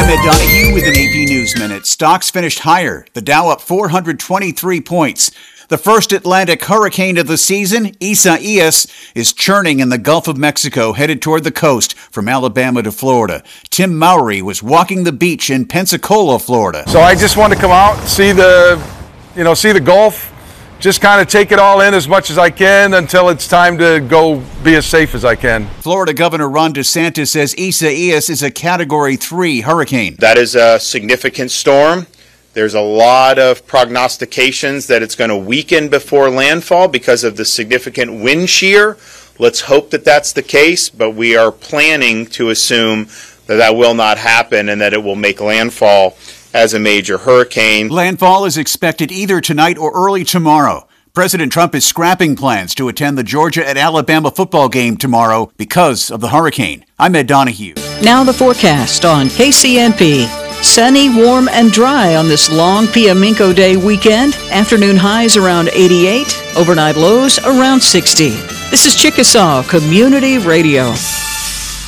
I'm Ed Donahue with an AP News Minute. Stocks finished higher. The Dow up 423 points. The first Atlantic hurricane of the season, Isaias, is churning in the Gulf of Mexico, headed toward the coast from Alabama to Florida. Tim Mowry was walking the beach in Pensacola, Florida. So I just wanted to come out, see the Gulf, just kind of take it all in as much as I can until it's time to go be as safe as I can. Florida Governor Ron DeSantis says Isaias is a Category 3 hurricane. That is a significant storm. There's a lot of prognostications that it's going to weaken before landfall because of the significant wind shear. Let's hope that that's the case, but we are planning to assume that that will not happen and that it will make landfall as a major hurricane. Landfall is expected either tonight or early tomorrow. President Trump is scrapping plans to attend the Georgia and Alabama football game tomorrow because of the hurricane. I'm Ed Donahue. Now the forecast on KCNP. Sunny, warm, and dry on this long Piaminco Day weekend. Afternoon highs around 88, overnight lows around 60. This is Chickasaw Community Radio.